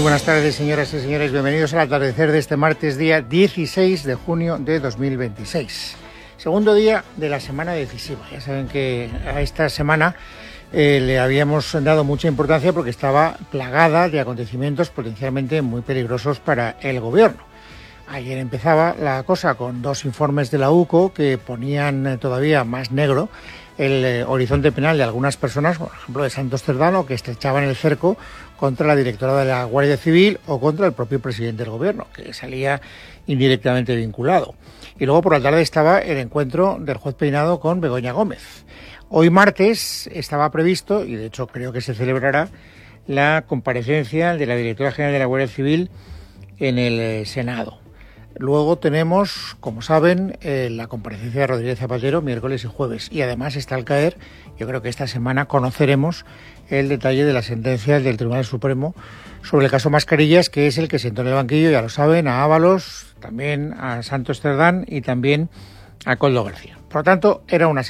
buenas tardes, señoras y señores. Bienvenidos al atardecer de este martes, día 16 de junio de 2026. Segundo día de la semana decisiva. Ya saben que a esta semana le habíamos dado mucha importancia porque estaba plagada de acontecimientos potencialmente muy peligrosos para el gobierno. Ayer empezaba la cosa con dos informes de la UCO que ponían todavía más negro el horizonte penal de algunas personas, por ejemplo de Santos Cerdán, que estrechaban el cerco contra la directora de la Guardia Civil o contra el propio presidente del gobierno, que salía indirectamente vinculado. Y luego por la tarde estaba el encuentro del juez Peinado con Begoña Gómez. Hoy martes estaba previsto, y de hecho creo que se celebrará, la comparecencia de la directora general de la Guardia Civil en el Senado. Luego tenemos, como saben, la comparecencia de Rodríguez Zapatero miércoles y jueves. Y además está al caer, yo creo que esta semana conoceremos el detalle de las sentencias del Tribunal Supremo sobre el caso Mascarillas, que es el que sentó en el banquillo, ya lo saben, a Ábalos, también a Santos Cerdán y también a Koldo García. Por lo tanto,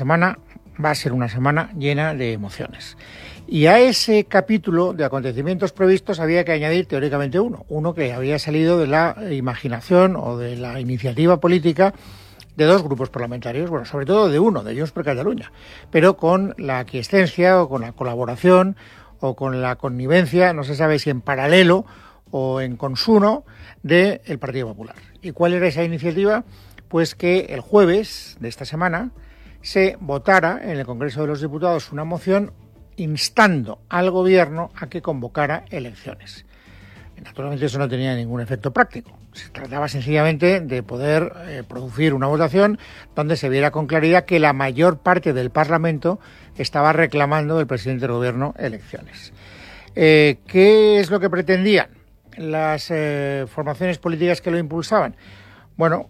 va a ser una semana llena de emociones. Y a ese capítulo de acontecimientos previstos había que añadir teóricamente uno que había salido de la imaginación o de la iniciativa política de dos grupos parlamentarios, bueno, sobre todo de uno, de Junts per Catalunya, pero con la aquiescencia o con la colaboración o con la connivencia, no se sabe si en paralelo o en consuno, del Partido Popular. ¿Y cuál era esa iniciativa? Pues que el jueves de esta semana se votara en el Congreso de los Diputados una moción instando al gobierno a que convocara elecciones. Naturalmente eso no tenía ningún efecto práctico. Se trataba sencillamente de poder producir una votación donde se viera con claridad que la mayor parte del Parlamento estaba reclamando del presidente del gobierno elecciones. ¿Qué es lo que pretendían las formaciones políticas que lo impulsaban? Bueno,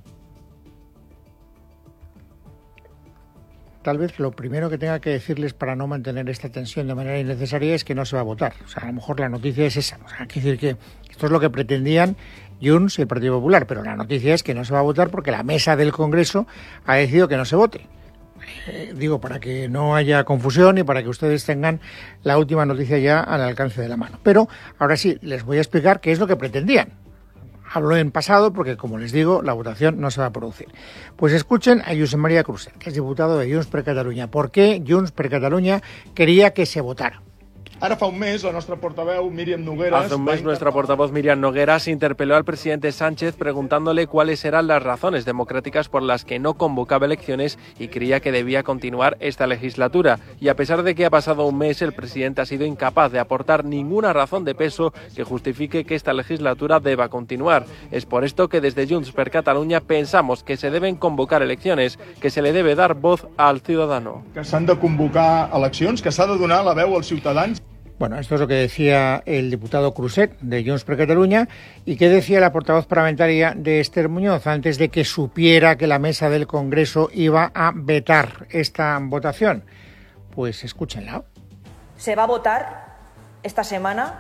tal vez lo primero que tenga que decirles para no mantener esta tensión de manera innecesaria es que no se va a votar. O sea, a lo mejor la noticia es esa. O sea, hay que decir que esto es lo que pretendían Junts y el Partido Popular, pero la noticia es que no se va a votar porque la mesa del Congreso ha decidido que no se vote. Digo, para que no haya confusión y para que ustedes tengan la última noticia ya al alcance de la mano. Pero ahora sí, les voy a explicar qué es lo que pretendían. Hablo en pasado porque, como les digo, la votación no se va a producir. Pues escuchen a Josep María Cruzet, que es diputado de Junts per Catalunya. ¿Por qué Junts per Catalunya quería que se votara? Hace un mes, nuestra portavoz Míriam Nogueras interpeló al presidente Sánchez preguntándole cuáles eran las razones democráticas por las que no convocaba elecciones y creía que debía continuar esta legislatura. Y a pesar de que ha pasado un mes, el presidente ha sido incapaz de aportar ninguna razón de peso que justifique que esta legislatura deba continuar. Es por esto que desde Junts per Catalunya pensamos que se deben convocar elecciones, que se le debe dar voz al ciudadano. Que s'han de convocar eleccions, que s'ha de donar la veu als ciutadans. Bueno, esto es lo que decía el diputado Cruzet de Junts per Catalunya. ¿Y qué decía la portavoz parlamentaria de Esther Muñoz antes de que supiera que la mesa del Congreso iba a vetar esta votación? Pues escúchenla. Se va a votar esta semana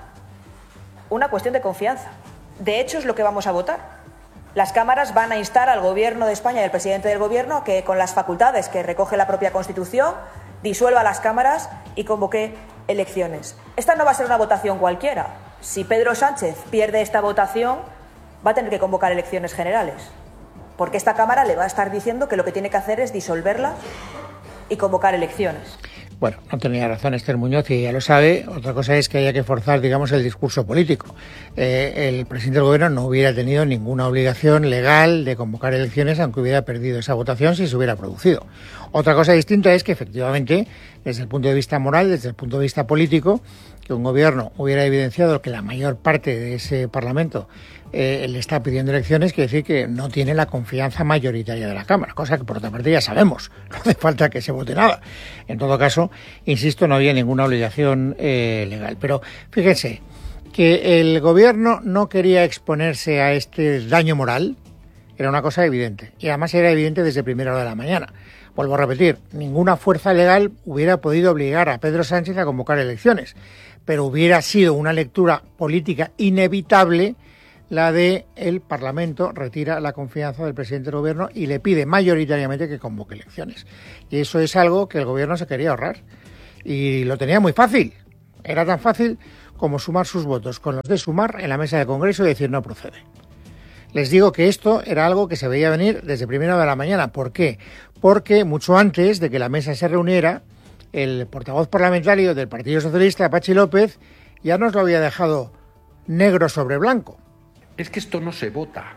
una cuestión de confianza. De hecho, es lo que vamos a votar. Las cámaras van a instar al Gobierno de España y al presidente del Gobierno a que, con las facultades que recoge la propia Constitución, disuelva las cámaras y convoque elecciones. Esta no va a ser una votación cualquiera. Si Pedro Sánchez pierde esta votación, va a tener que convocar elecciones generales, porque esta Cámara le va a estar diciendo que lo que tiene que hacer es disolverla y convocar elecciones. Bueno, no tenía razón Esther Muñoz y ya lo sabe. Otra cosa es que haya que forzar, digamos, el discurso político. El presidente del gobierno no hubiera tenido ninguna obligación legal de convocar elecciones aunque hubiera perdido esa votación si se hubiera producido. Otra cosa distinta es que efectivamente, desde el punto de vista moral, desde el punto de vista político, que un gobierno hubiera evidenciado que la mayor parte de ese Parlamento le está pidiendo elecciones, quiere decir que no tiene la confianza mayoritaria de la Cámara, cosa que por otra parte ya sabemos, no hace falta que se vote nada. En todo caso, insisto, no había ninguna obligación legal. Pero fíjense que el gobierno no quería exponerse a este daño moral, era una cosa evidente, y además era evidente desde primera hora de la mañana. Vuelvo a repetir, ninguna fuerza legal hubiera podido obligar a Pedro Sánchez a convocar elecciones, pero hubiera sido una lectura política inevitable la de el Parlamento retira la confianza del presidente del gobierno y le pide mayoritariamente que convoque elecciones. Y eso es algo que el gobierno se quería ahorrar. Y lo tenía muy fácil. Era tan fácil como sumar sus votos con los de Sumar en la mesa del Congreso y decir no procede. Les digo que esto era algo que se veía venir desde primera hora de la mañana. ¿Por qué? Porque mucho antes de que la mesa se reuniera, el portavoz parlamentario del Partido Socialista, Patxi López, ya nos lo había dejado negro sobre blanco. Es que esto no se vota.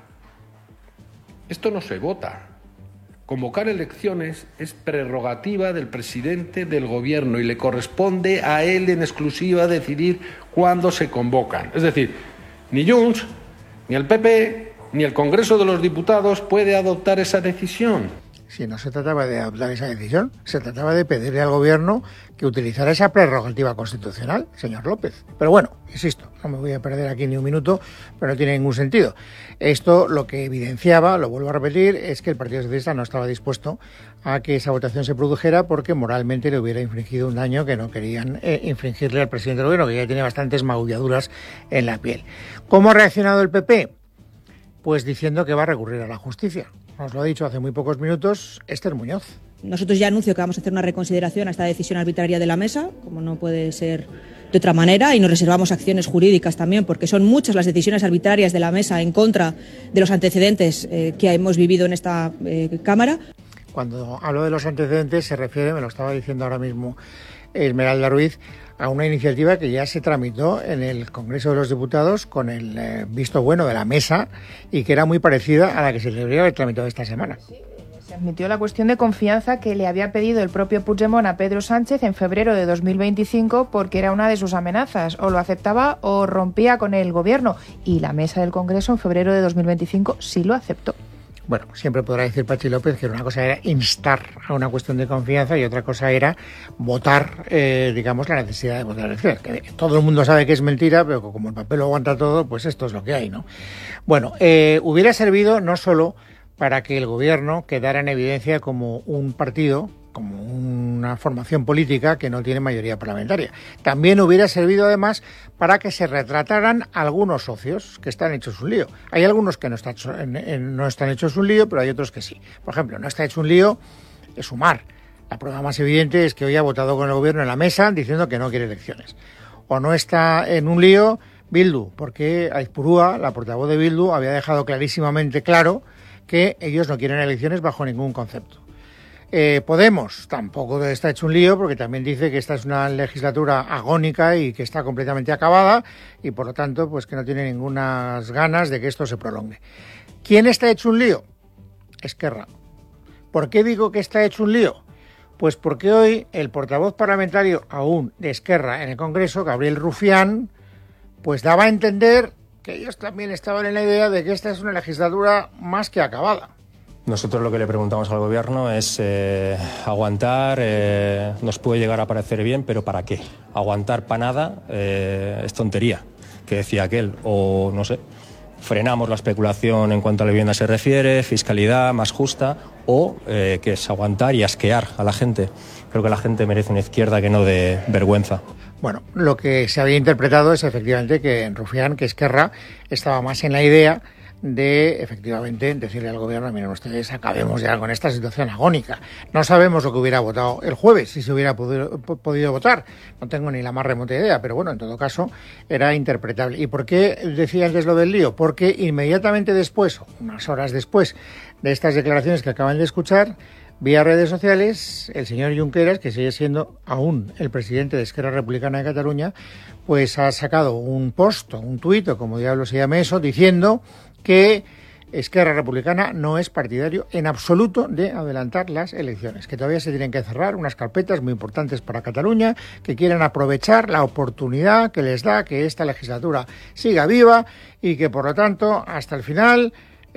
Esto no se vota. Convocar elecciones es prerrogativa del presidente del gobierno y le corresponde a él en exclusiva decidir cuándo se convocan. Es decir, ni Junts, ni el PP, ni el Congreso de los Diputados puede adoptar esa decisión. Si no se trataba de adoptar esa decisión, se trataba de pedirle al gobierno que utilizara esa prerrogativa constitucional, señor López. Pero bueno, insisto, no me voy a perder aquí ni un minuto, pero no tiene ningún sentido. Esto lo que evidenciaba, lo vuelvo a repetir, es que el Partido Socialista no estaba dispuesto a que esa votación se produjera porque moralmente le hubiera infringido un daño que no querían infringirle al presidente del gobierno, que ya tiene bastantes magulladuras en la piel. ¿Cómo ha reaccionado el PP? Pues diciendo que va a recurrir a la justicia. Nos lo ha dicho hace muy pocos minutos Esther Muñoz. Nosotros ya anuncio que vamos a hacer una reconsideración a esta decisión arbitraria de la mesa, como no puede ser de otra manera, y nos reservamos acciones jurídicas también, porque son muchas las decisiones arbitrarias de la mesa en contra de los antecedentes que hemos vivido en esta Cámara. Cuando hablo de los antecedentes se refiere, me lo estaba diciendo ahora mismo Esmeralda Ruiz, a una iniciativa que ya se tramitó en el Congreso de los Diputados con el visto bueno de la mesa y que era muy parecida a la que se debería haber tramitado esta semana. Sí, se admitió la cuestión de confianza que le había pedido el propio Puigdemont a Pedro Sánchez en febrero de 2025 porque era una de sus amenazas. O lo aceptaba o rompía con el gobierno. Y la mesa del Congreso en febrero de 2025 sí lo aceptó. Bueno, siempre podrá decir Patxi López que una cosa era instar a una cuestión de confianza y otra cosa era votar, digamos, la necesidad de votar elecciones. Que todo el mundo sabe que es mentira, pero como el papel lo aguanta todo, pues esto es lo que hay, ¿no? Bueno, hubiera servido no solo para que el gobierno quedara en evidencia como un partido, como una formación política que no tiene mayoría parlamentaria. También hubiera servido además para que se retrataran algunos socios que están hechos un lío. Hay algunos que no están hechos un lío, pero hay otros que sí. Por ejemplo, no está hecho un lío Sumar. La prueba más evidente es que hoy ha votado con el gobierno en la mesa diciendo que no quiere elecciones. O no está en un lío Bildu, porque Aizpurúa, la portavoz de Bildu, había dejado clarísimamente claro que ellos no quieren elecciones bajo ningún concepto. Podemos tampoco está hecho un lío porque también dice que esta es una legislatura agónica y que está completamente acabada y por lo tanto pues que no tiene ninguna ganas de que esto se prolongue. ¿Quién está hecho un lío? Esquerra. ¿Por qué digo que está hecho un lío? Pues porque hoy el portavoz parlamentario aún de Esquerra en el Congreso, Gabriel Rufián, pues daba a entender que ellos también estaban en la idea de que esta es una legislatura más que acabada. Nosotros lo que le preguntamos al gobierno es aguantar, nos puede llegar a parecer bien, pero ¿para qué? Aguantar para nada es tontería, que decía aquel, o no sé, frenamos la especulación en cuanto a la vivienda se refiere, fiscalidad más justa, o que es aguantar y asquear a la gente. Creo que la gente merece una izquierda que no dé vergüenza. Bueno, lo que se había interpretado es efectivamente que Rufián, que Esquerra, estaba más en la idea de, efectivamente, decirle al gobierno, miren ustedes, acabemos ya con esta situación agónica. No sabemos lo que hubiera votado el jueves, si se hubiera podido votar. No tengo ni la más remota idea, pero bueno, en todo caso, era interpretable. ¿Y por qué decía antes lo del lío? Porque inmediatamente después, unas horas después de estas declaraciones que acaban de escuchar, vía redes sociales, el señor Junqueras, que sigue siendo aún el presidente de Esquerra Republicana de Cataluña, pues ha sacado un post, un tuit, o como diablo se llame eso, diciendo que Esquerra Republicana no es partidario en absoluto de adelantar las elecciones, que todavía se tienen que cerrar unas carpetas muy importantes para Cataluña, que quieren aprovechar la oportunidad que les da que esta legislatura siga viva y que, por lo tanto, hasta el final,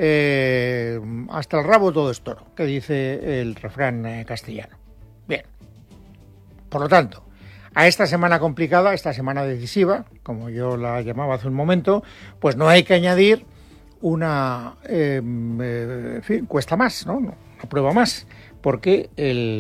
hasta el rabo todo es toro, que dice el refrán castellano. Bien, por lo tanto, a esta semana complicada, esta semana decisiva, como yo la llamaba hace un momento, pues no hay que añadir una en fin, cuesta más, ¿no? Una prueba más, porque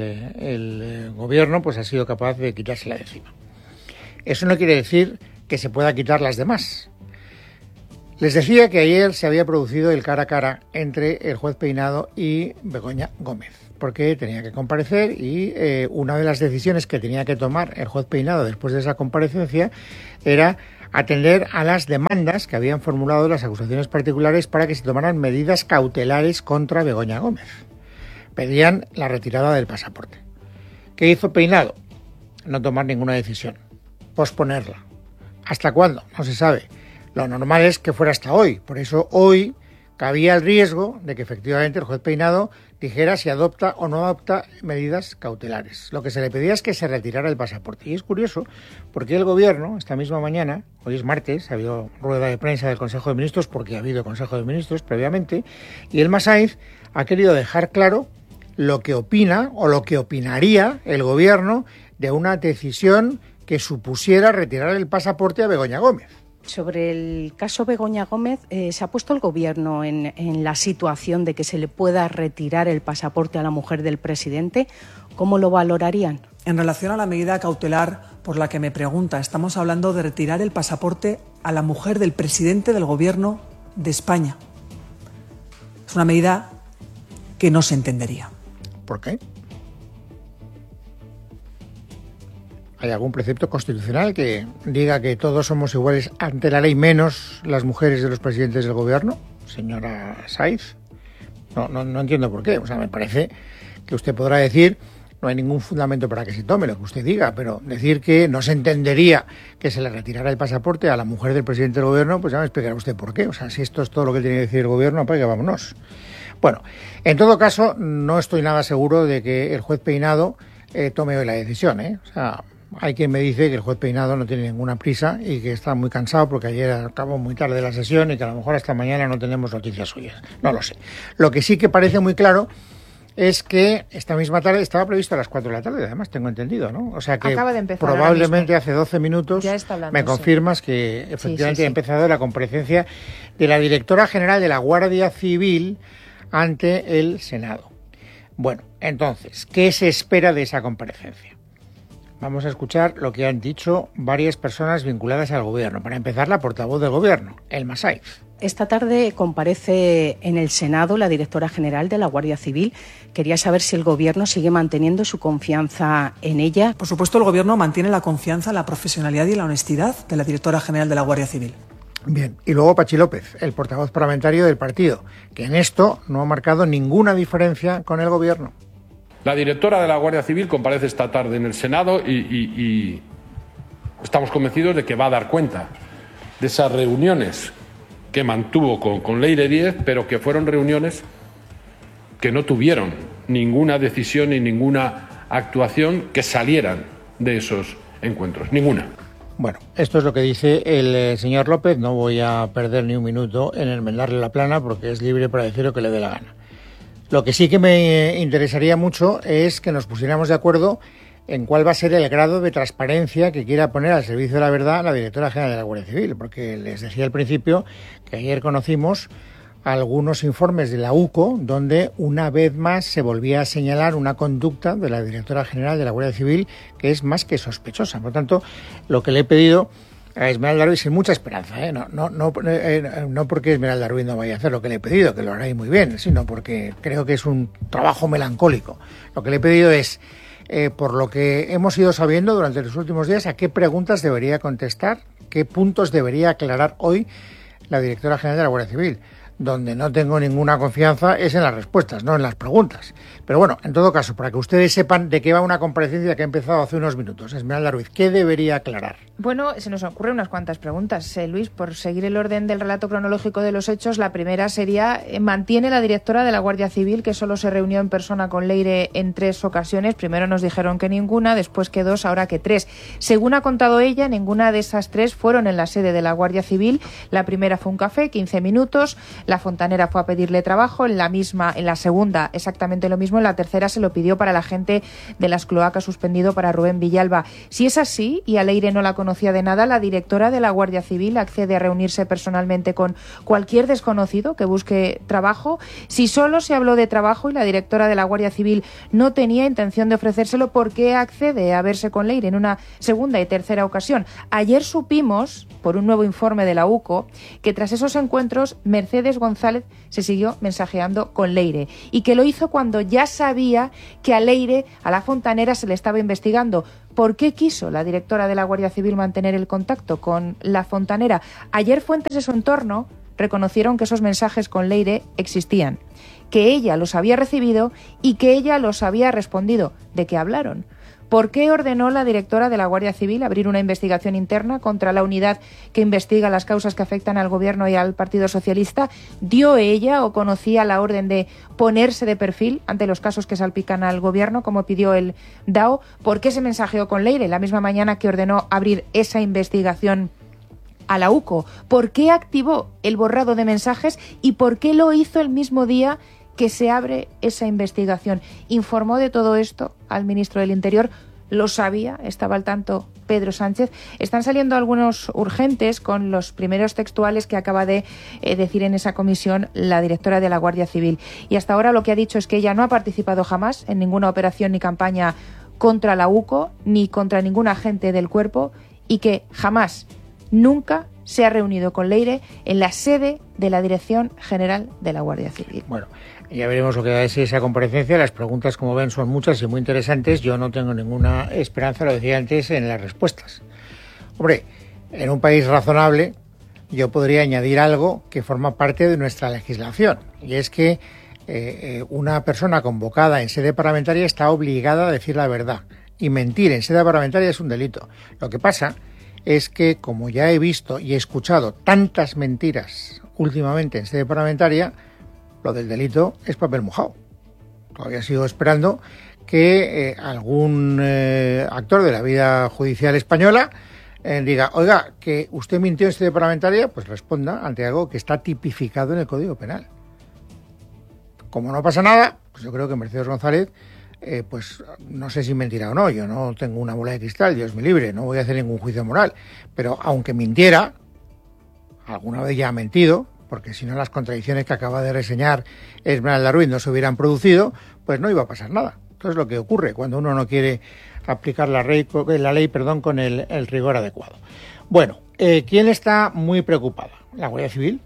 el gobierno pues ha sido capaz de quitársela de encima. Eso no quiere decir que se pueda quitar las demás. Les decía que ayer se había producido el cara a cara entre el juez Peinado y Begoña Gómez, porque tenía que comparecer y una de las decisiones que tenía que tomar el juez Peinado después de esa comparecencia era atender a las demandas que habían formulado las acusaciones particulares para que se tomaran medidas cautelares contra Begoña Gómez. Pedían la retirada del pasaporte. ¿Qué hizo Peinado? No tomar ninguna decisión, posponerla. ¿Hasta cuándo? No se sabe. Lo normal es que fuera hasta hoy. Por eso hoy cabía el riesgo de que efectivamente el juez Peinado dijera si adopta o no adopta medidas cautelares. Lo que se le pedía es que se retirara el pasaporte. Y es curioso porque el Gobierno, esta misma mañana, hoy es martes, ha habido rueda de prensa del Consejo de Ministros, porque ha habido Consejo de Ministros previamente, y el Masaiz ha querido dejar claro lo que opina o lo que opinaría el Gobierno de una decisión que supusiera retirar el pasaporte a Begoña Gómez. Sobre el caso Begoña Gómez, ¿se ha puesto el Gobierno en la situación de que se le pueda retirar el pasaporte a la mujer del presidente? ¿Cómo lo valorarían? En relación a la medida cautelar por la que me pregunta, estamos hablando de retirar el pasaporte a la mujer del presidente del Gobierno de España. Es una medida que no se entendería. ¿Por qué? ¿Hay algún precepto constitucional que diga que todos somos iguales ante la ley, menos las mujeres de los presidentes del Gobierno, señora Saiz? No entiendo por qué. O sea, me parece que usted podrá decir, no hay ningún fundamento para que se tome lo que usted diga, pero decir que no se entendería que se le retirara el pasaporte a la mujer del presidente del Gobierno, pues ya me explicará usted por qué. O sea, si esto es todo lo que tiene que decir el Gobierno, pues vámonos. Bueno, en todo caso, no estoy nada seguro de que el juez Peinado tome hoy la decisión, ¿eh? O sea, hay quien me dice que el juez Peinado no tiene ninguna prisa y que está muy cansado porque ayer acabó muy tarde la sesión y que a lo mejor hasta mañana no tenemos noticias suyas. No lo sé. Lo que sí que parece muy claro es que esta misma tarde estaba previsto a las 4 de la tarde, además tengo entendido, ¿no? O sea que probablemente hace 12 minutos me confirmas que efectivamente ha empezado la comparecencia de la directora general de la Guardia Civil ante el Senado. Bueno, entonces, ¿qué se espera de esa comparecencia? Vamos a escuchar lo que han dicho varias personas vinculadas al Gobierno. Para empezar, la portavoz del Gobierno, el Masaiz. Esta tarde comparece en el Senado la directora general de la Guardia Civil. Quería saber si el Gobierno sigue manteniendo su confianza en ella. Por supuesto, el Gobierno mantiene la confianza en la profesionalidad y la honestidad de la directora general de la Guardia Civil. Bien, y luego Pachi López, el portavoz parlamentario del partido, que en esto no ha marcado ninguna diferencia con el Gobierno. La directora de la Guardia Civil comparece esta tarde en el Senado y estamos convencidos de que va a dar cuenta de esas reuniones que mantuvo con Leire Díez, pero que fueron reuniones que no tuvieron ninguna decisión ni ninguna actuación que salieran de esos encuentros, ninguna. Bueno, esto es lo que dice el señor López. No voy a perder ni un minuto en enmendarle la plana porque es libre para decir lo que le dé la gana. Lo que sí que me interesaría mucho es que nos pusiéramos de acuerdo en cuál va a ser el grado de transparencia que quiera poner al servicio de la verdad la directora general de la Guardia Civil, porque les decía al principio que ayer conocimos algunos informes de la UCO donde una vez más se volvía a señalar una conducta de la directora general de la Guardia Civil que es más que sospechosa. Por tanto, lo que le he pedido a Esmeralda Ruiz sin mucha esperanza, no porque Esmeralda Ruiz no vaya a hacer lo que le he pedido, que lo hará muy bien, sino porque creo que es un trabajo melancólico. Lo que le he pedido es, por lo que hemos ido sabiendo durante los últimos días, a qué preguntas debería contestar, qué puntos debería aclarar hoy la directora general de la Guardia Civil. Donde no tengo ninguna confianza es en las respuestas, no en las preguntas. Pero bueno, en todo caso, para que ustedes sepan de qué va una comparecencia que ha empezado hace unos minutos. Esmeralda Ruiz, ¿qué debería aclarar? Bueno, se nos ocurren unas cuantas preguntas, Luis, por seguir el orden del relato cronológico de los hechos. La primera sería, ¿mantiene la directora de la Guardia Civil que solo se reunió en persona con Leire en 3 ocasiones? Primero nos dijeron que ninguna, después que 2, ahora que 3. Según ha contado ella, ninguna de esas 3 fueron en la sede de la Guardia Civil. La primera fue un café, 15 minutos. La fontanera fue a pedirle trabajo, en la segunda exactamente lo mismo, en la tercera se lo pidió para la gente de las cloacas, suspendido para Rubén Villalba. Si es así, y a Leire no la conocía de nada, la directora de la Guardia Civil accede a reunirse personalmente con cualquier desconocido que busque trabajo. Si solo se habló de trabajo y la directora de la Guardia Civil no tenía intención de ofrecérselo, ¿por qué accede a verse con Leire en una segunda y tercera ocasión? Ayer supimos, por un nuevo informe de la UCO, que tras esos encuentros, Mercedes Mercedes González se siguió mensajeando con Leire y que lo hizo cuando ya sabía que a Leire, a la fontanera, se le estaba investigando. ¿Por qué quiso la directora de la Guardia Civil mantener el contacto con la fontanera? Ayer fuentes de su entorno reconocieron que esos mensajes con Leire existían, que ella los había recibido y que ella los había respondido. ¿De qué hablaron? ¿Por qué ordenó la directora de la Guardia Civil abrir una investigación interna contra la unidad que investiga las causas que afectan al Gobierno y al Partido Socialista? ¿Dio ella o conocía la orden de ponerse de perfil ante los casos que salpican al Gobierno, como pidió el DAO? ¿Por qué se mensajeó con Leire la misma mañana que ordenó abrir esa investigación a la UCO? ¿Por qué activó el borrado de mensajes y por qué lo hizo el mismo día que se abre esa investigación? ¿Informó de todo esto al ministro del Interior? ¿Lo sabía? ¿Estaba al tanto Pedro Sánchez? Están saliendo algunos urgentes con los primeros textuales que acaba de decir en esa comisión la directora de la Guardia Civil. Y hasta ahora lo que ha dicho es que ella no ha participado jamás en ninguna operación ni campaña contra la UCO ni contra ningún agente del cuerpo y que jamás, nunca se ha reunido con Leire en la sede de la Dirección General de la Guardia Civil. Bueno, ya veremos lo que da de sí esa comparecencia. Las preguntas, como ven, son muchas y muy interesantes. Yo no tengo ninguna esperanza, lo decía antes, en las respuestas. Hombre, en un país razonable yo podría añadir algo que forma parte de nuestra legislación, y es que una persona convocada en sede parlamentaria está obligada a decir la verdad, y mentir en sede parlamentaria es un delito. Lo que pasa es que, como ya he visto y he escuchado tantas mentiras últimamente en sede parlamentaria, lo del delito es papel mojado. Todavía sigo esperando que algún actor de la vida judicial española diga, oiga, que usted mintió en sede parlamentaria, pues responda ante algo que está tipificado en el Código Penal. Como no pasa nada, pues yo creo que Mercedes González, pues no sé si mentirá o no, yo no tengo una bola de cristal, Dios me libre, no voy a hacer ningún juicio moral, pero aunque mintiera, alguna vez ya ha mentido, porque si no las contradicciones que acaba de reseñar Esmeralda Ruiz no se hubieran producido, pues no iba a pasar nada. Entonces lo que ocurre cuando uno no quiere aplicar la ley con el rigor adecuado. Bueno, ¿quién está muy preocupada? La Guardia Civil.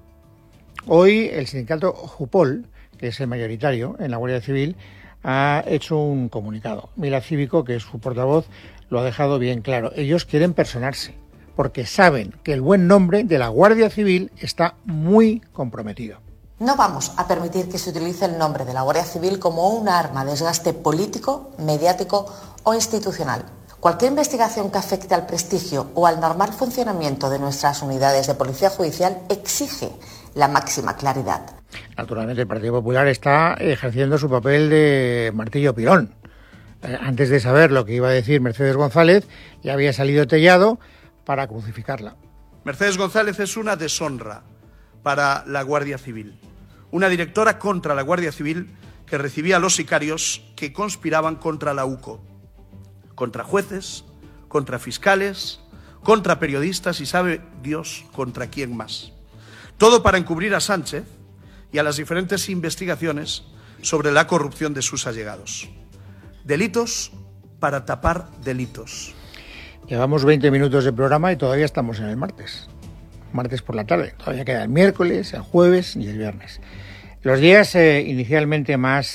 Hoy el sindicato Jupol, que es el mayoritario en la Guardia Civil, ha hecho un comunicado. Mila Cívico, que es su portavoz, lo ha dejado bien claro. Ellos quieren personarse, porque saben que el buen nombre de la Guardia Civil está muy comprometido. No vamos a permitir que se utilice el nombre de la Guardia Civil como un arma de desgaste político, mediático o institucional. Cualquier investigación que afecte al prestigio o al normal funcionamiento de nuestras unidades de policía judicial exige la máxima claridad. Naturalmente el Partido Popular está ejerciendo su papel de martillo pilón. Antes de saber lo que iba a decir Mercedes González, ya había salido Tellado para crucificarla. Mercedes González es una deshonra para la Guardia Civil. Una directora contra la Guardia Civil que recibía a los sicarios que conspiraban contra la UCO. Contra jueces, contra fiscales, contra periodistas y sabe Dios contra quién más. Todo para encubrir a Sánchez y a las diferentes investigaciones sobre la corrupción de sus allegados. Delitos para tapar delitos. Llevamos 20 minutos de programa y todavía estamos en el martes. Martes por la tarde. Todavía queda el miércoles, el jueves y el viernes. Los días inicialmente más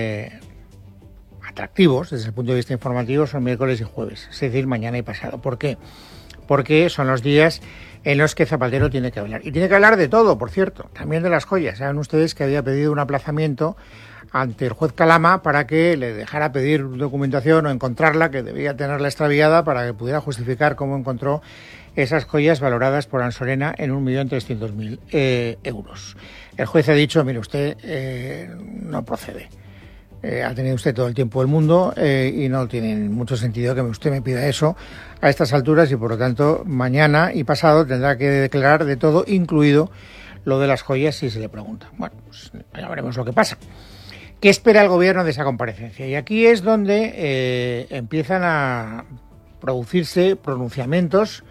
atractivos desde el punto de vista informativo son miércoles y jueves, es decir, mañana y pasado. ¿Por qué? Porque son los días en los que Zapatero tiene que hablar. Y tiene que hablar de todo, por cierto, también de las joyas. Saben ustedes que había pedido un aplazamiento ante el juez Calama para que le dejara pedir documentación o encontrarla, que debía tenerla extraviada, para que pudiera justificar cómo encontró esas joyas valoradas por Ansorena en 1.300.000 euros. El juez ha dicho, mire usted, no procede. Ha tenido usted todo el tiempo del mundo y no tiene mucho sentido que usted me pida eso a estas alturas y por lo tanto mañana y pasado tendrá que declarar de todo, incluido lo de las joyas si se le pregunta. Bueno, pues ya veremos lo que pasa. ¿Qué espera el gobierno de esa comparecencia? Y aquí es donde empiezan a producirse pronunciamientos.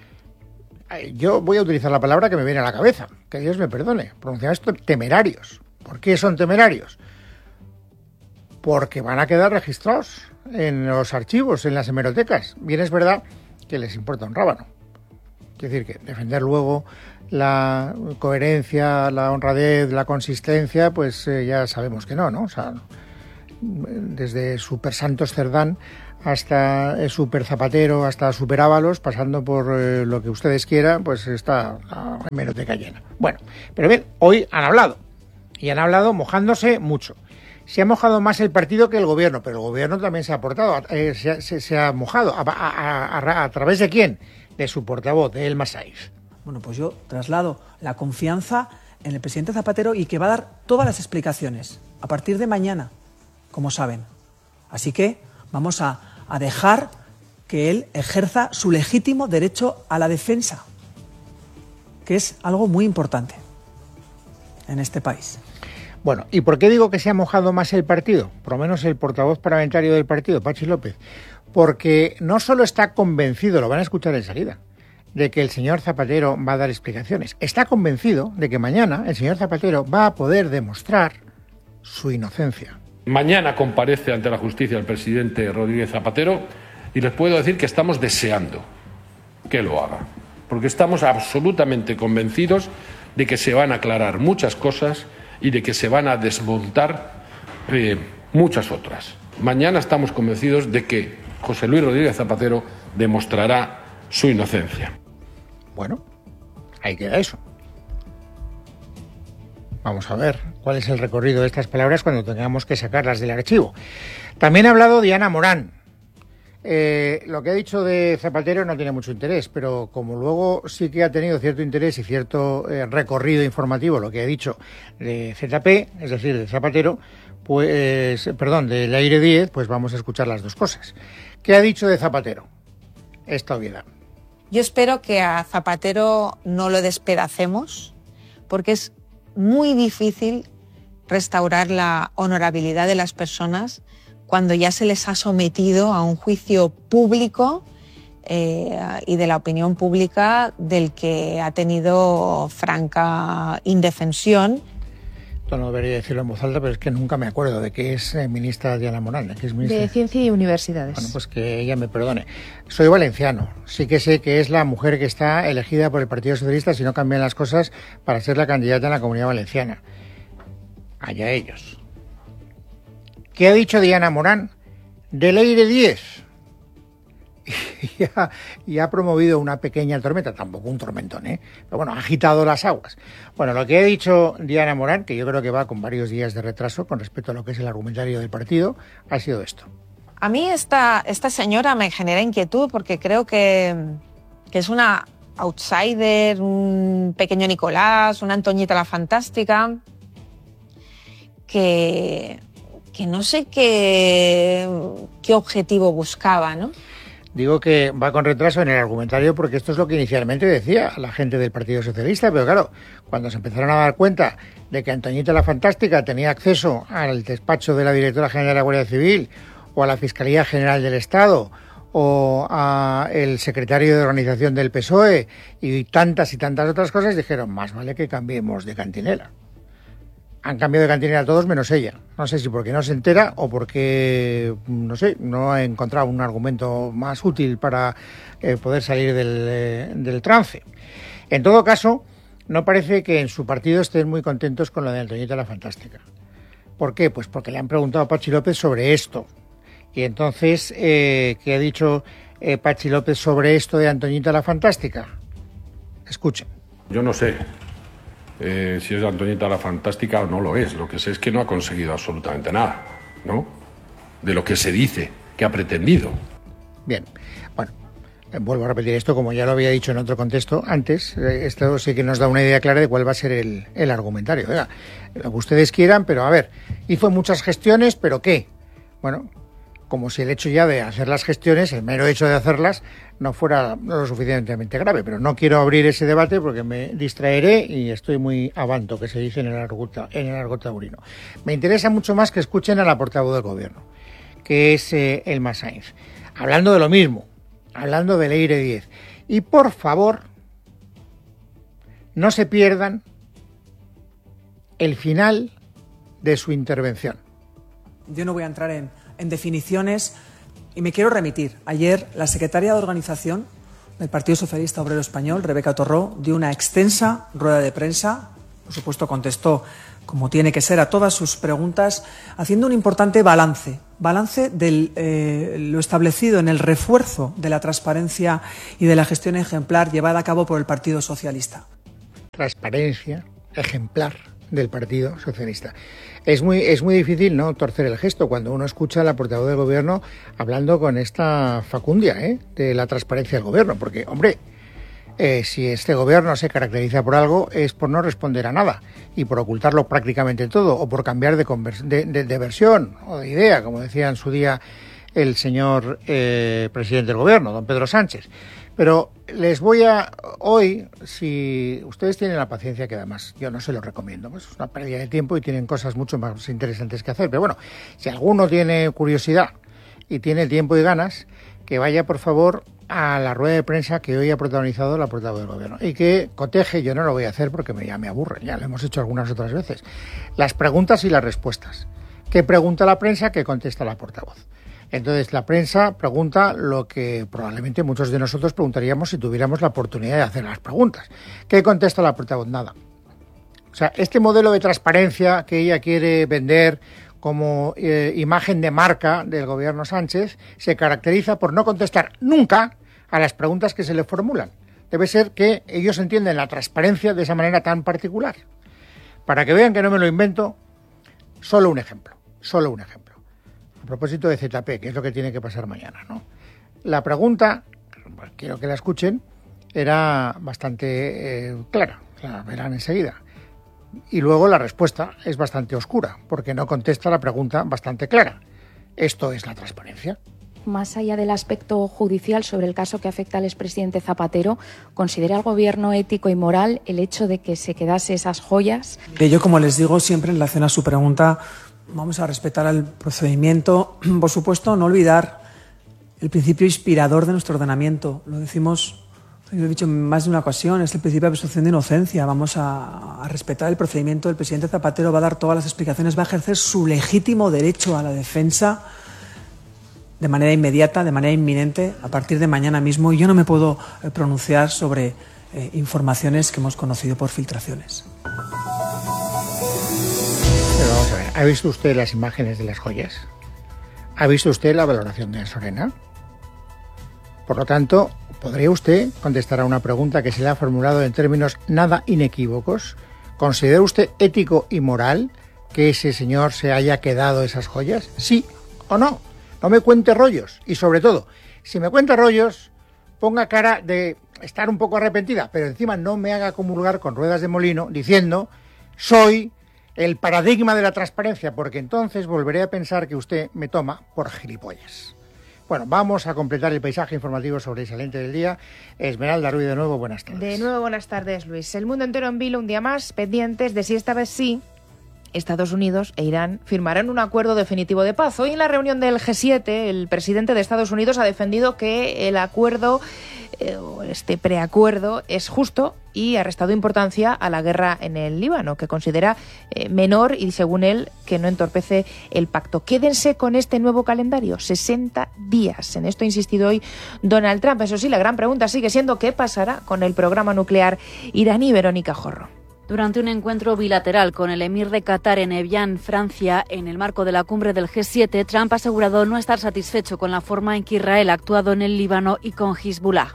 Yo voy a utilizar la palabra que me viene a la cabeza, que Dios me perdone, pronunciamientos temerarios. ¿Por qué son temerarios? Porque van a quedar registrados en los archivos, en las hemerotecas. Bien es verdad que les importa un rábano. Es decir, que defender luego la coherencia, la honradez, la consistencia, pues ya sabemos que no, ¿no? O sea, desde Super Santos Cerdán hasta Super Zapatero, hasta Super Ábalos, pasando por lo que ustedes quieran, pues está la hemeroteca llena. Bueno, pero bien, hoy han hablado, y han hablado mojándose mucho. Se ha mojado más el partido que el gobierno, pero el gobierno también se ha aportado, se ha mojado. ¿A través de quién? De su portavoz, de Elma Saiz. Bueno, pues yo traslado la confianza en el presidente Zapatero y que va a dar todas las explicaciones a partir de mañana, como saben. Así que vamos a dejar que él ejerza su legítimo derecho a la defensa, que es algo muy importante en este país. Bueno, ¿y por qué digo que se ha mojado más el partido? Por lo menos el portavoz parlamentario del partido, Patxi López. Porque no solo está convencido, lo van a escuchar enseguida, de que el señor Zapatero va a dar explicaciones. Está convencido de que mañana el señor Zapatero va a poder demostrar su inocencia. Mañana comparece ante la justicia el presidente Rodríguez Zapatero y les puedo decir que estamos deseando que lo haga, porque estamos absolutamente convencidos de que se van a aclarar muchas cosas y de que se van a desmontar muchas otras. Mañana estamos convencidos de que José Luis Rodríguez Zapatero demostrará su inocencia. Bueno, ahí queda eso. Vamos a ver cuál es el recorrido de estas palabras cuando tengamos que sacarlas del archivo. También ha hablado Diana Morán. Lo que ha dicho de Zapatero no tiene mucho interés, pero como luego sí que ha tenido cierto interés y cierto recorrido informativo lo que ha dicho de ZP, es decir, de Zapatero, pues, perdón, de Leire Díez, pues vamos a escuchar las dos cosas. ¿Qué ha dicho de Zapatero? Esta obviedad. Yo espero que a Zapatero no lo despedacemos, porque es muy difícil restaurar la honorabilidad de las personas cuando ya se les ha sometido a un juicio público y de la opinión pública del que ha tenido franca indefensión. No debería decirlo en voz alta, pero es que nunca me acuerdo de qué es ministra Diana Morán. ¿Qué es ministra? De Ciencia y Universidades. Bueno, pues que ella me perdone. Soy valenciano. Sí que sé que es la mujer que está elegida por el Partido Socialista si no cambian las cosas para ser la candidata en la Comunidad Valenciana. Allá ellos. ¿Qué ha dicho Diana Morán? De Leire Díez. Y ha promovido una pequeña tormenta, tampoco un tormentón, pero bueno, ha agitado las aguas. Bueno, lo que ha dicho Diana Morán, que yo creo que va con varios días de retraso con respecto a lo que es el argumentario del partido, ha sido esto. A mí esta señora me genera inquietud porque creo que es una outsider, un pequeño Nicolás, una Antoñita la Fantástica, que no sé qué objetivo buscaba, ¿no? Digo que va con retraso en el argumentario porque esto es lo que inicialmente decía la gente del Partido Socialista, pero claro, cuando se empezaron a dar cuenta de que Antoñita la Fantástica tenía acceso al despacho de la Directora General de la Guardia Civil o a la Fiscalía General del Estado o a el secretario de Organización del PSOE y tantas otras cosas, dijeron, más vale que cambiemos de cantinela. Han cambiado de cantinela todos menos ella. No sé si porque no se entera o porque, no sé, no ha encontrado un argumento más útil para poder salir del trance. En todo caso, no parece que en su partido estén muy contentos con lo de Antoñita la Fantástica. ¿Por qué? Pues porque le han preguntado a Patxi López sobre esto. Y entonces, ¿qué ha dicho Patxi López sobre esto de Antoñita la Fantástica? Escuchen. Yo no sé si es Antoñita la Fantástica o no lo es. Lo que sé es que no ha conseguido absolutamente nada, ¿no? De lo que se dice que ha pretendido. Bien, bueno, vuelvo a repetir esto como ya lo había dicho en otro contexto antes. Esto sí que nos da una idea clara de cuál va a ser el argumentario. Oiga, lo que ustedes quieran, pero a ver, hizo muchas gestiones, ¿pero qué? Bueno, como si el hecho ya de hacer las gestiones, el mero hecho de hacerlas, no fuera lo suficientemente grave. Pero no quiero abrir ese debate porque me distraeré y estoy muy avanto, que se dice en el argot taurino. Me interesa mucho más que escuchen a la portavoz del Gobierno, que es Elma Saiz, hablando de lo mismo, hablando de Leire Díez. Y por favor, no se pierdan el final de su intervención. Yo no voy a entrar en definiciones y me quiero remitir. Ayer la secretaria de Organización del Partido Socialista Obrero Español, Rebeca Torró, dio una extensa rueda de prensa. Por supuesto, contestó como tiene que ser a todas sus preguntas, haciendo un importante balance de lo establecido en el refuerzo de la transparencia y de la gestión ejemplar llevada a cabo por el Partido Socialista. Transparencia ejemplar del Partido Socialista. Es muy difícil no torcer el gesto cuando uno escucha a la portavoz del Gobierno hablando con esta facundia de la transparencia del Gobierno, porque, hombre, si este Gobierno se caracteriza por algo es por no responder a nada y por ocultarlo prácticamente todo o por cambiar de versión o de idea, como decía en su día el señor presidente del Gobierno, don Pedro Sánchez. Pero les voy a... Hoy, si ustedes tienen la paciencia, que además yo no se lo recomiendo, pues es una pérdida de tiempo y tienen cosas mucho más interesantes que hacer. Pero bueno, si alguno tiene curiosidad y tiene tiempo y ganas, que vaya, por favor, a la rueda de prensa que hoy ha protagonizado la portavoz del Gobierno y que coteje, yo no lo voy a hacer porque ya me aburre, ya lo hemos hecho algunas otras veces, las preguntas y las respuestas. ¿Qué pregunta la prensa? ¿Qué contesta la portavoz? Entonces, la prensa pregunta lo que probablemente muchos de nosotros preguntaríamos si tuviéramos la oportunidad de hacer las preguntas. ¿Qué contesta la portavoz? Nada. O sea, este modelo de transparencia que ella quiere vender como imagen de marca del Gobierno Sánchez se caracteriza por no contestar nunca a las preguntas que se le formulan. Debe ser que ellos entienden la transparencia de esa manera tan particular. Para que vean que no me lo invento, solo un ejemplo. A propósito de ZP, que es lo que tiene que pasar mañana, ¿no? La pregunta, quiero que la escuchen, era bastante clara, la verán enseguida. Y luego la respuesta es bastante oscura, porque no contesta la pregunta bastante clara. Esto es la transparencia. Más allá del aspecto judicial sobre el caso que afecta al expresidente Zapatero, ¿considera el Gobierno ético y moral el hecho de que se quedase esas joyas? Yo, como les digo siempre en relación a su pregunta, vamos a respetar el procedimiento. Por supuesto, no olvidar el principio inspirador de nuestro ordenamiento. Lo decimos, lo he dicho en más de una ocasión, es el principio de presunción de inocencia. Vamos a respetar el procedimiento. El presidente Zapatero va a dar todas las explicaciones, va a ejercer su legítimo derecho a la defensa de manera inmediata, de manera inminente, a partir de mañana mismo. Y yo no me puedo pronunciar sobre informaciones que hemos conocido por filtraciones. Pero vamos a ver, ¿ha visto usted las imágenes de las joyas? ¿Ha visto usted la valoración de Sorena? Por lo tanto, ¿podría usted contestar a una pregunta que se le ha formulado en términos nada inequívocos? ¿Considera usted ético y moral que ese señor se haya quedado esas joyas? ¿Sí o no? No me cuente rollos. Y sobre todo, si me cuenta rollos, ponga cara de estar un poco arrepentida, pero encima no me haga comulgar con ruedas de molino diciendo soy el paradigma de la transparencia, porque entonces volveré a pensar que usted me toma por gilipollas. Bueno, vamos a completar el paisaje informativo sobresaliente del día. Esmeralda Ruiz, de nuevo, buenas tardes. De nuevo, buenas tardes, Luis. El mundo entero en vilo un día más, pendientes de si esta vez sí Estados Unidos e Irán firmarán un acuerdo definitivo de paz. Hoy en la reunión del G7, el presidente de Estados Unidos ha defendido que el acuerdo, este preacuerdo, es justo y ha restado importancia a la guerra en el Líbano, que considera menor y, según él, que no entorpece el pacto. Quédense con este nuevo calendario, 60 días. En esto ha insistido hoy Donald Trump. Eso sí, la gran pregunta sigue siendo ¿qué pasará con el programa nuclear iraní? Verónica Jorro. Durante un encuentro bilateral con el emir de Qatar en Evian, Francia, en el marco de la cumbre del G7, Trump ha asegurado no estar satisfecho con la forma en que Israel ha actuado en el Líbano y con Hezbollah.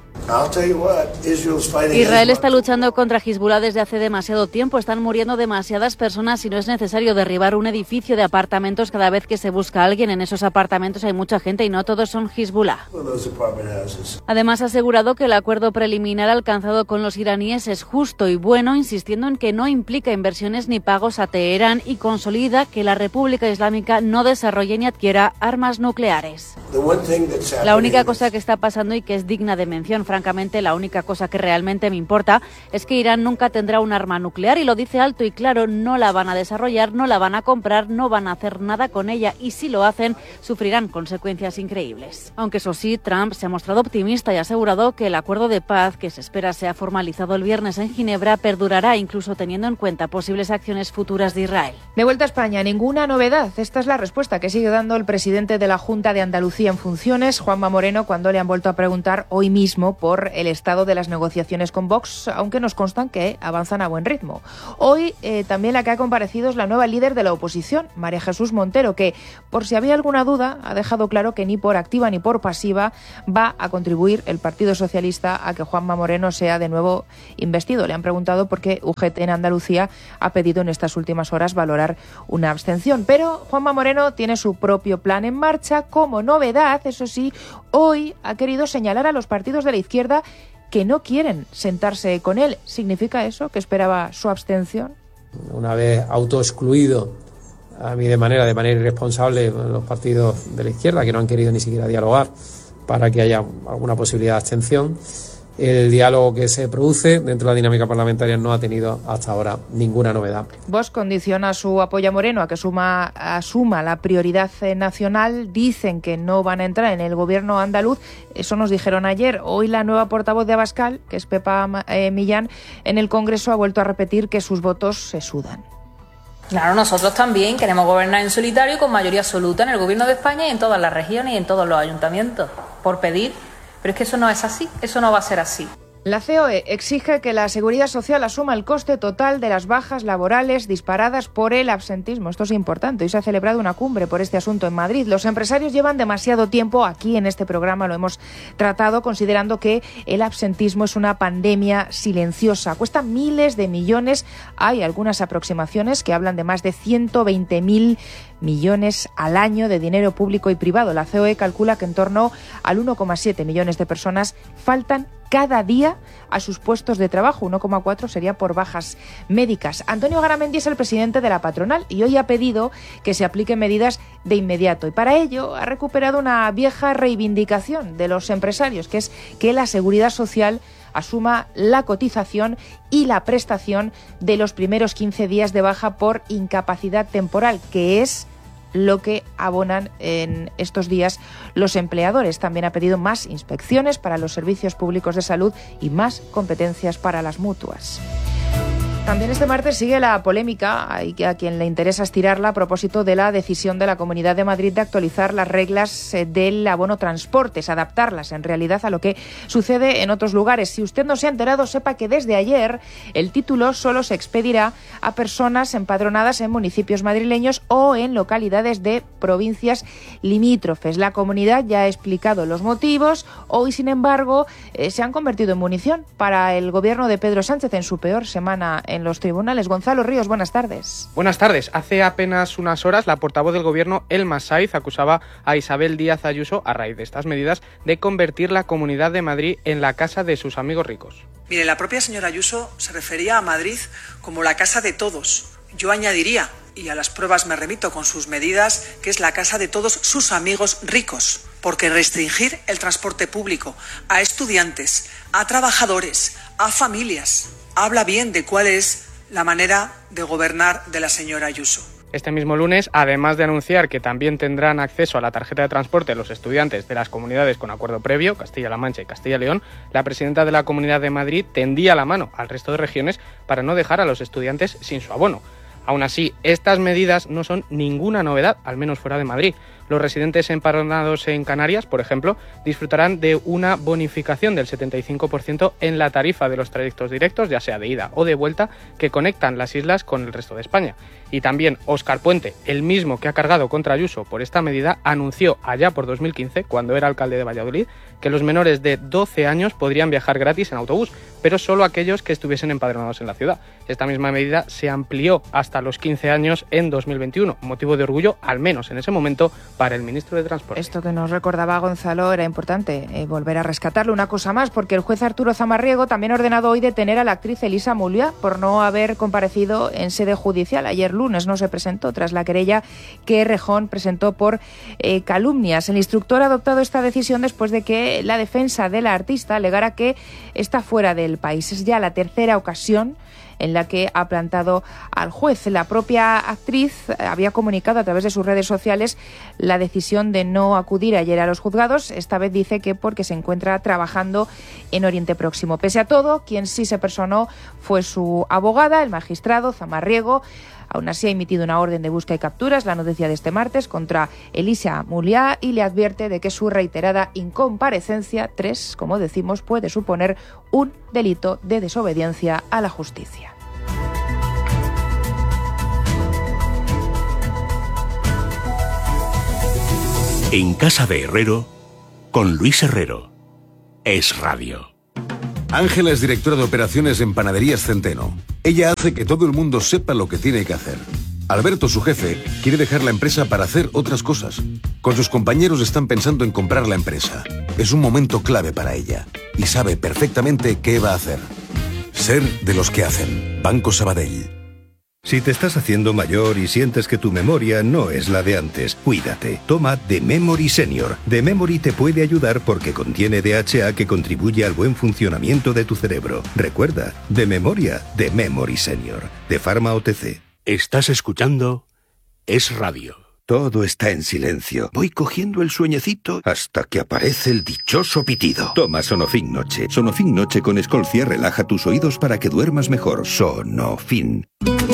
Israel está luchando contra Hezbollah desde hace demasiado tiempo. Están muriendo demasiadas personas y no es necesario derribar un edificio de apartamentos cada vez que se busca a alguien. En esos apartamentos hay mucha gente y no todos son Hezbollah. Además, ha asegurado que el acuerdo preliminar alcanzado con los iraníes es justo y bueno, insistiendo en que no implica inversiones ni pagos a Teherán y consolida que la República Islámica no desarrolle ni adquiera armas nucleares. La única cosa que está pasando y que es digna de mención, francamente, la única cosa que realmente me importa es que Irán nunca tendrá un arma nuclear y lo dice alto y claro, no la van a desarrollar, no la van a comprar, no van a hacer nada con ella y si lo hacen, sufrirán consecuencias increíbles. Aunque eso sí, Trump se ha mostrado optimista y ha asegurado que el acuerdo de paz que se espera sea formalizado el viernes en Ginebra perdurará incluso incluso teniendo en cuenta posibles acciones futuras de Israel. De vuelta a España, ninguna novedad. Esta es la respuesta que sigue dando el presidente de la Junta de Andalucía en funciones, Juanma Moreno, cuando le han vuelto a preguntar hoy mismo por el estado de las negociaciones con Vox, aunque nos constan que avanzan a buen ritmo. Hoy también la que ha comparecido es la nueva líder de la oposición, María Jesús Montero, que, por si había alguna duda, ha dejado claro que ni por activa ni por pasiva va a contribuir el Partido Socialista a que Juanma Moreno sea de nuevo investido. Le han preguntado por qué UGT en Andalucía ha pedido en estas últimas horas valorar una abstención. Pero Juanma Moreno tiene su propio plan en marcha. Como novedad, eso sí, hoy ha querido señalar a los partidos de la izquierda que no quieren sentarse con él. ¿Significa eso que esperaba su abstención? Una vez autoexcluido a mí de manera irresponsable los partidos de la izquierda, que no han querido ni siquiera dialogar para que haya alguna posibilidad de abstención, el diálogo que se produce dentro de la dinámica parlamentaria no ha tenido hasta ahora ninguna novedad. Vox condiciona su apoyo a Moreno a que asuma la prioridad nacional. Dicen que no van a entrar en el gobierno andaluz. Eso nos dijeron ayer. Hoy la nueva portavoz de Abascal, que es Pepa Millán, en el Congreso ha vuelto a repetir que sus votos se sudan. Claro, nosotros también queremos gobernar en solitario con mayoría absoluta en el gobierno de España y en todas las regiones y en todos los ayuntamientos, por pedir. Pero es que eso no es así, eso no va a ser así. La COE exige que la Seguridad Social asuma el coste total de las bajas laborales disparadas por el absentismo. Esto es importante. Hoy se ha celebrado una cumbre por este asunto en Madrid. Los empresarios llevan demasiado tiempo, aquí en este programa lo hemos tratado, considerando que el absentismo es una pandemia silenciosa. Cuesta miles de millones. Hay algunas aproximaciones que hablan de más de 120.000 millones al año de dinero público y privado. La COE calcula que en torno al 1,7 millones de personas faltan cada día a sus puestos de trabajo. 1,4 sería por bajas médicas. Antonio Garamendi es el presidente de la patronal y hoy ha pedido que se apliquen medidas de inmediato. Y para ello ha recuperado una vieja reivindicación de los empresarios, que es que la Seguridad Social asuma la cotización y la prestación de los primeros 15 días de baja por incapacidad temporal, que es lo que abonan en estos días los empleadores. También ha pedido más inspecciones para los servicios públicos de salud y más competencias para las mutuas. También este martes sigue la polémica, y a quien le interesa estirarla, a propósito de la decisión de la Comunidad de Madrid de actualizar las reglas del abono transportes, adaptarlas en realidad a lo que sucede en otros lugares. Si usted no se ha enterado, sepa que desde ayer el título solo se expedirá a personas empadronadas en municipios madrileños o en localidades de provincias limítrofes. La comunidad ya ha explicado los motivos. Hoy, sin embargo, se han convertido en munición para el gobierno de Pedro Sánchez en su peor semana en los tribunales. Gonzalo Ríos, buenas tardes. Buenas tardes. Hace apenas unas horas la portavoz del Gobierno, Elma Saiz, acusaba a Isabel Díaz Ayuso, a raíz de estas medidas, de convertir la Comunidad de Madrid en la casa de sus amigos ricos. Mire, la propia señora Ayuso se refería a Madrid como la casa de todos. Yo añadiría, y a las pruebas me remito con sus medidas, que es la casa de todos sus amigos ricos, porque restringir el transporte público a estudiantes, a trabajadores, a familias, habla bien de cuál es la manera de gobernar de la señora Ayuso. Este mismo lunes, además de anunciar que también tendrán acceso a la tarjeta de transporte los estudiantes de las comunidades con acuerdo previo, Castilla-La Mancha y Castilla y León, la presidenta de la Comunidad de Madrid tendía la mano al resto de regiones para no dejar a los estudiantes sin su abono. Aún así, estas medidas no son ninguna novedad, al menos fuera de Madrid. Los residentes empadronados en Canarias, por ejemplo, disfrutarán de una bonificación del 75% en la tarifa de los trayectos directos, ya sea de ida o de vuelta, que conectan las islas con el resto de España. Y también Óscar Puente, el mismo que ha cargado contra Ayuso por esta medida, anunció allá por 2015, cuando era alcalde de Valladolid, que los menores de 12 años podrían viajar gratis en autobús, pero solo aquellos que estuviesen empadronados en la ciudad. Esta misma medida se amplió hasta los 15 años en 2021, motivo de orgullo, al menos en ese momento, para el ministro de Transporte. Esto que nos recordaba Gonzalo era importante volver a rescatarlo. Una cosa más, porque el juez Arturo Zamarriego también ha ordenado hoy detener a la actriz Elisa Mulia por no haber comparecido en sede judicial. Ayer lunes no se presentó tras la querella que Errejón presentó por calumnias. El instructor ha adoptado esta decisión después de que la defensa de la artista alegara que está fuera del país. Es ya la tercera ocasión en la que ha plantado al juez. La propia actriz había comunicado a través de sus redes sociales la decisión de no acudir ayer a los juzgados. Esta vez dice que porque se encuentra trabajando en Oriente Próximo. Pese a todo, quien sí se personó fue su abogada, el magistrado Zamarriego. Aún así ha emitido una orden de busca y capturas, la noticia de este martes, contra Elisa Muliá y le advierte de que su reiterada incomparecencia, 3, como decimos, puede suponer un delito de desobediencia a la justicia. En Casa de Herrero, con Luis Herrero. Es Radio. Ángela es directora de operaciones en Panaderías Centeno. Ella hace que todo el mundo sepa lo que tiene que hacer. Alberto, su jefe, quiere dejar la empresa para hacer otras cosas. Con sus compañeros están pensando en comprar la empresa. Es un momento clave para ella y sabe perfectamente qué va a hacer. Ser de los que hacen. Banco Sabadell. Si te estás haciendo mayor y sientes que tu memoria no es la de antes, cuídate. Toma The Memory Senior. The Memory te puede ayudar porque contiene DHA que contribuye al buen funcionamiento de tu cerebro. Recuerda, de memoria, The Memory Senior. De Pharma OTC. Estás escuchando Es Radio. Todo está en silencio. Voy cogiendo el sueñecito hasta que aparece el dichoso pitido. Toma Sonofin Noche. Sonofin Noche con Escolcia relaja tus oídos para que duermas mejor. Sonofin.